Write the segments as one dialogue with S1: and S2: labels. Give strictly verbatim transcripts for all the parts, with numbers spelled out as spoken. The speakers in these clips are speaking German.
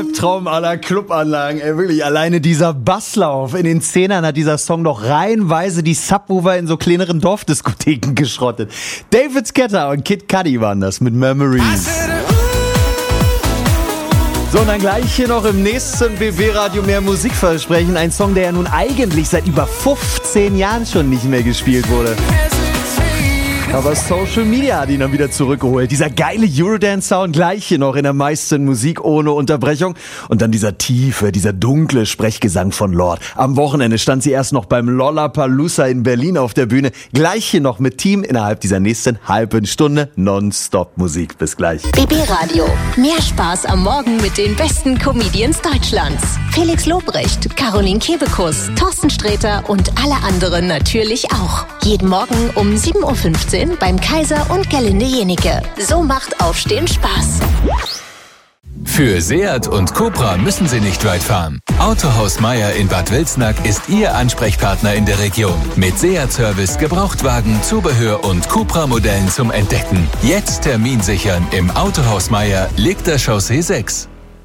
S1: Traum aller Clubanlagen, ey, wirklich, alleine dieser Basslauf in den Zehnern hat dieser Song doch reihenweise die Subwoofer in so kleineren Dorfdiskotheken geschrottet. David Guetta und Kid Cudi waren das mit Memories. So, und dann gleich hier noch im nächsten B B-Radio mehr Musik versprechen. Ein Song, der ja nun eigentlich seit über fünfzehn Jahren schon nicht mehr gespielt wurde. Aber Social Media hat ihn dann wieder zurückgeholt. Dieser geile Eurodance-Sound gleich hier noch in der meisten Musik ohne Unterbrechung. Und dann dieser tiefe, dieser dunkle Sprechgesang von Lorde. Am Wochenende stand sie erst noch beim Lollapalooza in Berlin auf der Bühne. Gleich hier noch mit Team innerhalb dieser nächsten halben Stunde nonstop Musik. Bis gleich.
S2: B B-Radio. Mehr Spaß am Morgen mit den besten Comedians Deutschlands. Felix Lobrecht, Caroline Kebekus, Thorsten Sträter und alle anderen natürlich auch. Jeden Morgen um sieben Uhr fünfzehn beim Kaiser und Gerlinde Jenike. So macht Aufstehen Spaß.
S3: Für Seat und Cupra müssen Sie nicht weit fahren. Autohaus Meier in Bad Wilsnack ist Ihr Ansprechpartner in der Region. Mit Seat-Service, Gebrauchtwagen, Zubehör und Cupra-Modellen zum Entdecken. Jetzt Termin sichern im Autohaus Meier, Legter Chaussee sechs.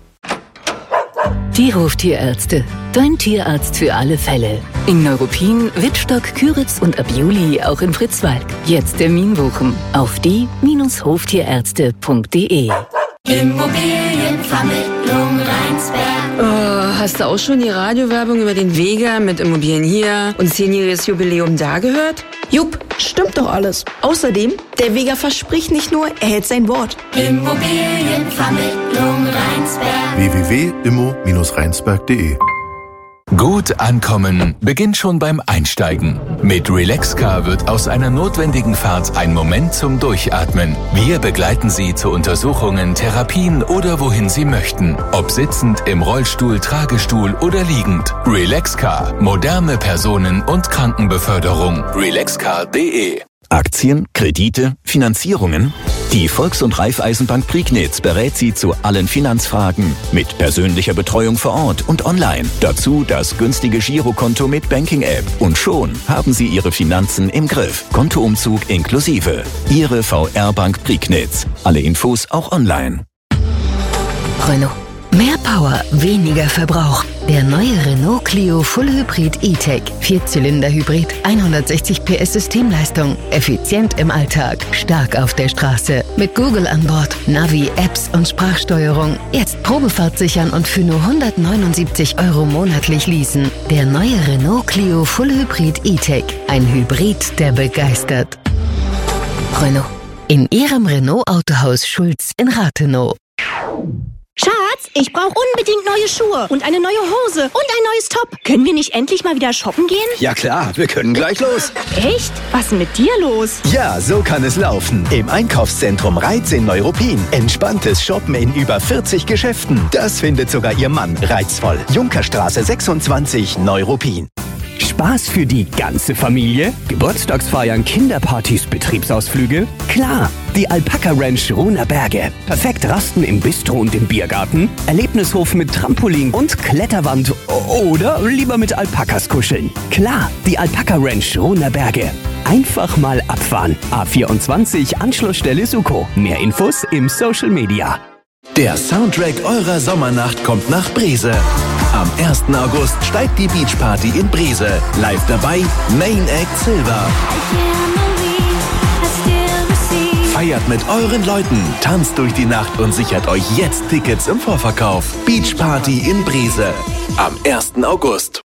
S4: Die Hoftierärzte. Dein Tierarzt für alle Fälle. In Neuruppin, Wittstock, Küritz und ab Juli auch in Fritzwalk. Jetzt Termin buchen auf die Bindestrich hoftierärzte punkt de.
S5: Immobilienvermittlung Rheinsberg.
S6: Oh, hast du auch schon die Radiowerbung über den Vega mit Immobilien hier und zehnjähriges Jubiläum da gehört?
S7: Jupp, stimmt doch alles. Außerdem, der Vega verspricht nicht nur, er hält sein Wort.
S5: Immobilienvermittlung Rheinsberg.
S8: w w w punkt immo Bindestrich rheinsberg punkt de.
S3: Gut ankommen beginnt schon beim Einsteigen. Mit Relaxcar wird aus einer notwendigen Fahrt ein Moment zum Durchatmen. Wir begleiten Sie zu Untersuchungen, Therapien oder wohin Sie möchten. Ob sitzend, im Rollstuhl, Tragestuhl oder liegend. Relaxcar. Moderne Personen- und Krankenbeförderung. relaxcar punkt de.
S9: Aktien, Kredite, Finanzierungen? Die Volks- und Raiffeisenbank Prignitz berät Sie zu allen Finanzfragen mit persönlicher Betreuung vor Ort und online. Dazu das günstige Girokonto mit Banking-App. Und schon haben Sie Ihre Finanzen im Griff. Kontoumzug inklusive. Ihre V R-Bank Prignitz. Alle Infos auch online.
S4: Renault. Mehr Power, weniger Verbrauch. Der neue Renault Clio Full Hybrid E-Tech. Vierzylinder-Hybrid, hundertsechzig P S Systemleistung. Effizient im Alltag, stark auf der Straße. Mit Google an Bord, Navi, Apps und Sprachsteuerung. Jetzt Probefahrt sichern und für nur hundertneunundsiebzig Euro monatlich leasen. Der neue Renault Clio Full Hybrid E-Tech. Ein Hybrid, der begeistert. Renault. In Ihrem Renault-Autohaus Schulz in Rathenow.
S10: Schatz, ich brauche unbedingt neue Schuhe und eine neue Hose und ein neues Top. Können wir nicht endlich mal wieder shoppen gehen?
S11: Ja klar, wir können gleich los.
S10: Echt? Was ist denn mit dir los?
S11: Ja, so kann es laufen. Im Einkaufszentrum Reiz in Neuruppin. Entspanntes Shoppen in über vierzig Geschäften. Das findet sogar Ihr Mann reizvoll. Junkerstraße sechsundzwanzig, Neuruppin.
S12: Spaß für die ganze Familie? Geburtstagsfeiern, Kinderpartys, Betriebsausflüge? Klar, die Alpaka Ranch Ruhner Berge. Perfekt rasten im Bistro und im Biergarten, Erlebnishof mit Trampolin und Kletterwand oder lieber mit Alpakas kuscheln. Klar, die Alpaka Ranch Ruhner Berge. Einfach mal abfahren. A vierundzwanzig, Anschlussstelle Suko. Mehr Infos im Social Media.
S13: Der Soundtrack eurer Sommernacht kommt nach Breze. Am ersten August steigt die Beachparty in Breze. Live dabei Main Act Silver. Feiert mit euren Leuten, tanzt durch die Nacht und sichert euch jetzt Tickets im Vorverkauf. Beachparty in Breze. Am ersten August.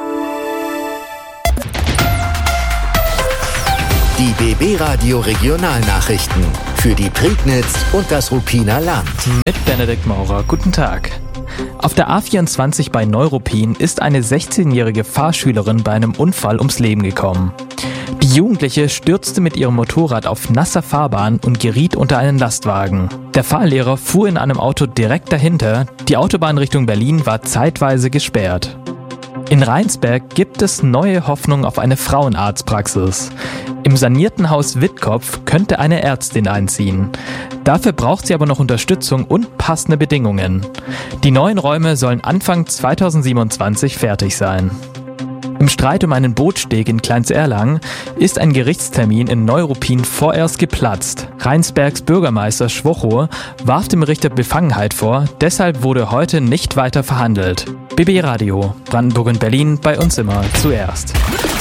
S14: Die B B-Radio Regionalnachrichten für die Prignitz und das Ruppiner Land.
S15: Mit Benedikt Maurer, guten Tag. Auf der A vierundzwanzig bei Neuruppin ist eine sechzehnjährige Fahrschülerin bei einem Unfall ums Leben gekommen. Die Jugendliche stürzte mit ihrem Motorrad auf nasser Fahrbahn und geriet unter einen Lastwagen. Der Fahrlehrer fuhr in einem Auto direkt dahinter. Die Autobahn Richtung Berlin war zeitweise gesperrt. In Rheinsberg gibt es neue Hoffnung auf eine Frauenarztpraxis. Im sanierten Haus Wittkopf könnte eine Ärztin einziehen. Dafür braucht sie aber noch Unterstützung und passende Bedingungen. Die neuen Räume sollen Anfang zweitausendsiebenundzwanzig fertig sein. Im Streit um einen Bootssteg in Kleinserlangen ist ein Gerichtstermin in Neuruppin vorerst geplatzt. Rheinsbergs Bürgermeister Schwocho warf dem Richter Befangenheit vor, deshalb wurde heute nicht weiter verhandelt. B B Radio, Brandenburg und Berlin, bei uns immer zuerst.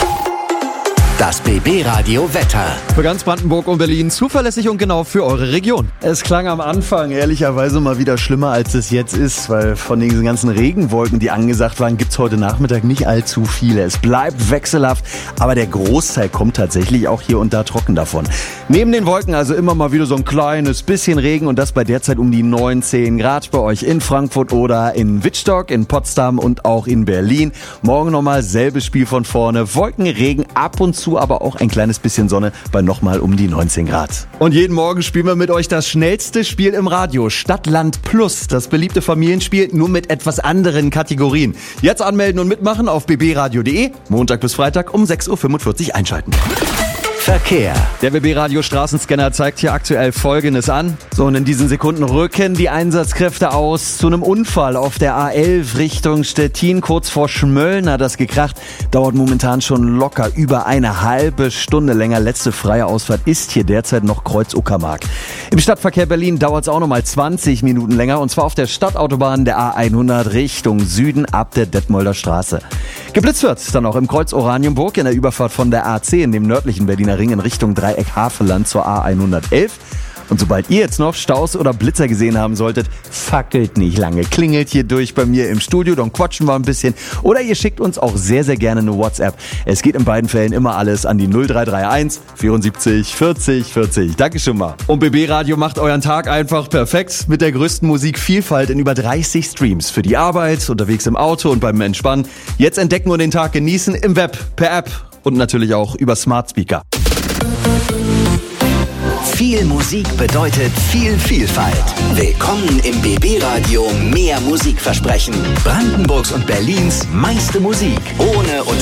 S14: Das B B-Radio Wetter.
S1: Für ganz Brandenburg und Berlin zuverlässig und genau für eure Region. Es klang am Anfang ehrlicherweise mal wieder schlimmer, als es jetzt ist, weil von den ganzen Regenwolken, die angesagt waren, gibt's heute Nachmittag nicht allzu viele. Es bleibt wechselhaft, aber der Großteil kommt tatsächlich auch hier und da trocken davon. Neben den Wolken also immer mal wieder so ein kleines bisschen Regen und das bei derzeit um die neunzehn Grad bei euch in Frankfurt oder in Wittstock, in Potsdam und auch in Berlin. Morgen nochmal selbes Spiel von vorne. Wolken, Regen, ab und zu aber auch ein kleines bisschen Sonne bei nochmal um die neunzehn Grad. Und jeden Morgen spielen wir mit euch das schnellste Spiel im Radio, Stadt, Land Plus, das beliebte Familienspiel, nur mit etwas anderen Kategorien. Jetzt anmelden und mitmachen auf b b radio punkt d e, Montag bis Freitag um sechs Uhr fünfundvierzig einschalten.
S14: Verkehr.
S1: Der B B-Radio Straßenscanner zeigt hier aktuell Folgendes an. So, und in diesen Sekunden rücken die Einsatzkräfte aus zu einem Unfall auf der A elf Richtung Stettin. Kurz vor Schmölln hat das gekracht. Dauert momentan schon locker über eine halbe Stunde länger. Letzte freie Ausfahrt ist hier derzeit noch Kreuz Uckermark. Im Stadtverkehr Berlin dauert es auch nochmal zwanzig Minuten länger. Und zwar auf der Stadtautobahn der A hundert Richtung Süden ab der Detmolder Straße. Geblitzt wird dann auch im Kreuz Oranienburg in der Überfahrt von der A zehn, dem nördlichen Berliner Ring in Richtung Dreieck Havelland zur A hundertelf. Und sobald ihr jetzt noch Staus oder Blitzer gesehen haben solltet, fackelt nicht lange. Klingelt hier durch bei mir im Studio, dann quatschen wir ein bisschen. Oder ihr schickt uns auch sehr, sehr gerne eine WhatsApp. Es geht in beiden Fällen immer alles an die null drei drei eins vierundsiebzig vierzig vierzig. Danke schon mal. Und B B-Radio macht euren Tag einfach perfekt mit der größten Musikvielfalt in über dreißig Streams. Für die Arbeit, unterwegs im Auto und beim Entspannen. Jetzt entdecken und den Tag genießen im Web, per App und natürlich auch über Smart Speaker.
S14: Viel Musik bedeutet viel Vielfalt. Willkommen im B B-Radio Mehr Musikversprechen. Brandenburgs und Berlins meiste Musik. Ohne